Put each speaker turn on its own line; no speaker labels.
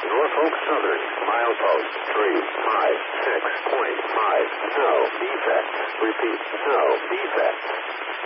Norfolk Southern, milepost 356.5. No defects. Repeat, no defects.